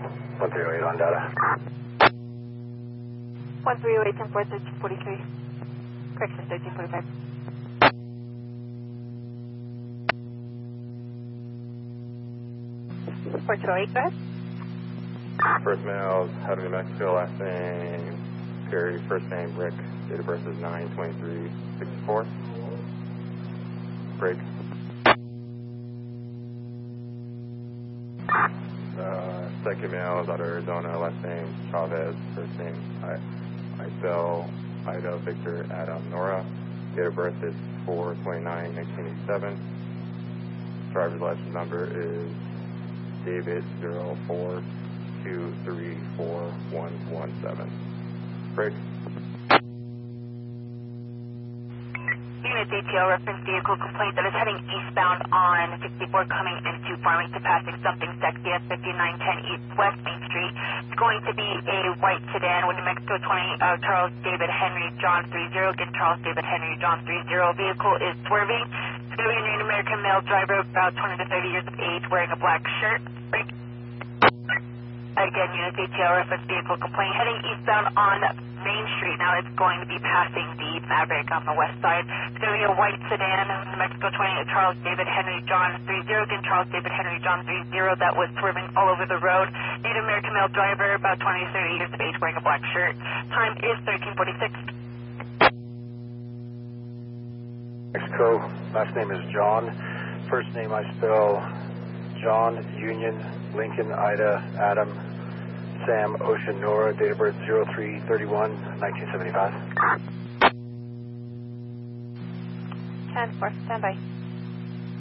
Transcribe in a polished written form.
1308 on data. 1308, 10-4, 1343. Correction, 1345. Port 208, go ahead. First male is out of New Mexico, last name Perry, first name Rick, date of birth is 9/23/64. Break. Second male is out of Arizona, last name Chavez, first name Isel, Ida, Victor, Adam, Nora. Date of birth is 4/29/1987. Driver's license number is David 04234117. Break. Unit ATL reference vehicle complaint that is heading eastbound on 64 coming into Farmington, passing something sexy at 5910 East West Main Street. It's going to be a white sedan with New Mexico 20 Charles David Henry John 30. Again, Charles David Henry John 30. Vehicle is swerving. It's going to be a Native American male driver about 20 to 30 years of age wearing a black shirt. Break. Again, Unit ATL reference vehicle complaint heading eastbound on Main Street. Now it's going to be passing the Maverick on the west side. It's going to be a white sedan, New Mexico 20, Charles David Henry John 30. Again, Charles David Henry John 30. That was swerving all over the road. Native American male driver, about 20 to 30 years of age, wearing a black shirt. Time is 1346. Mexico, last name is John. First name I spell John, Union, Lincoln, Ida, Adam, Sam, Ocean, Nora, date of birth 03/31/1975. 10-4, stand by.